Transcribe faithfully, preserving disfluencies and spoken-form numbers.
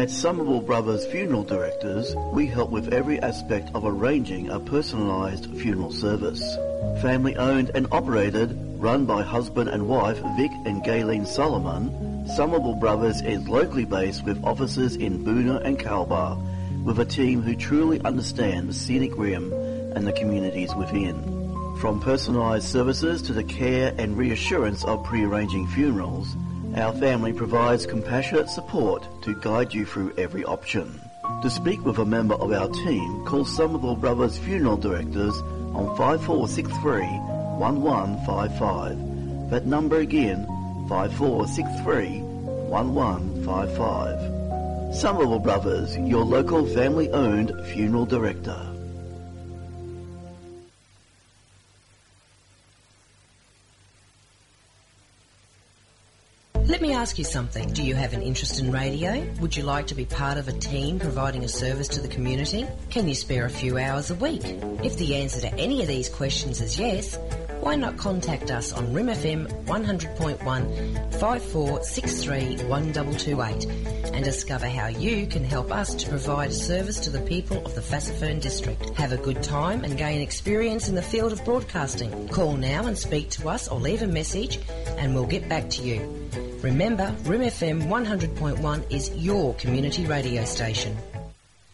At Somerville Brothers Funeral Directors, we help with every aspect of arranging a personalised funeral service. Family owned and operated, run by husband and wife Vic and Gayleen Solomon, Somerville Brothers is locally based with offices in Boonah and Calbar, with a team who truly understand the scenic rim and the communities within. From personalised services to the care and reassurance of pre-arranging funerals, our family provides compassionate support to guide you through every option. To speak with a member of our team, call Somerville Brothers Funeral Directors on five four six three, one one five five. That number again, five four six three, one one five five. Somerville Brothers, your local family-owned funeral director. Let me ask you something. Do you have an interest in radio? Would you like to be part of a team providing a service to the community? Can you spare a few hours a week? If the answer to any of these questions is yes, why not contact us on R I M F M one hundred point one, five four six three, one two two eight and discover how you can help us to provide a service to the people of the Fassifern district. Have a good time and gain experience in the field of broadcasting. Call now and speak to us or leave a message and we'll get back to you. Remember, R I M F M one hundred point one is your community radio station.